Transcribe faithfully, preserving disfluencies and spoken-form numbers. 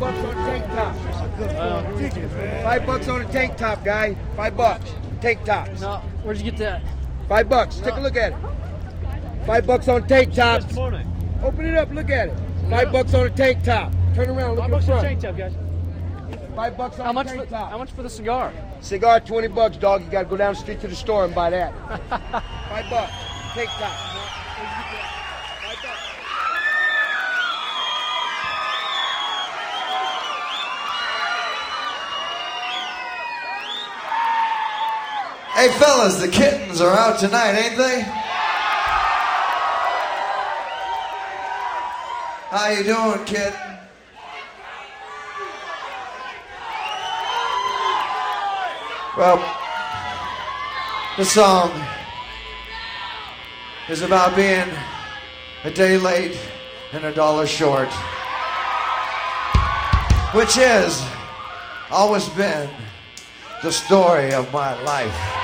bucks on tank top. Five bucks on a tank top, guy. Five bucks. Tank tops. No, where'd you get that? Five bucks. Take a look at it. Five bucks on tank tops. Open it up. Look at it. Five bucks on a tank top. Turn around. Look Five at bucks the on a front. tank top, guys. Five bucks on How a much? tank For, top. how much for the cigar? Cigar, twenty bucks, dog. You got to go down the street to the store and buy that. Five bucks. Tank top. Five bucks. Hey fellas, the kittens are out tonight, ain't they? How you doing, kitten? Well, this song is about being a day late and a dollar short, which is always been the story of my life.